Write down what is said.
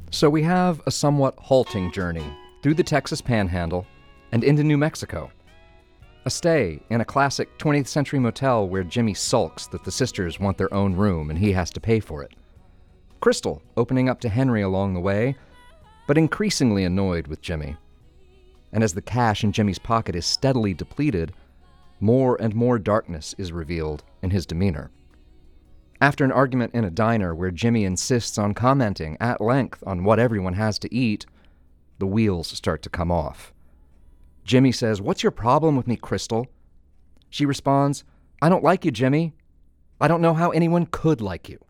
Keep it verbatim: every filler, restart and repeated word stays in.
So we have a somewhat halting journey through the Texas Panhandle and into New Mexico. A stay in a classic twentieth century motel where Jimmy sulks that the sisters want their own room and he has to pay for it. Crystal opening up to Henry along the way, but increasingly annoyed with Jimmy. And as the cash in Jimmy's pocket is steadily depleted, more and more darkness is revealed in his demeanor. After an argument in a diner where Jimmy insists on commenting at length on what everyone has to eat, the wheels start to come off. Jimmy says, "What's your problem with me, Crystal?" She responds, "I don't like you, Jimmy. I don't know how anyone could like you."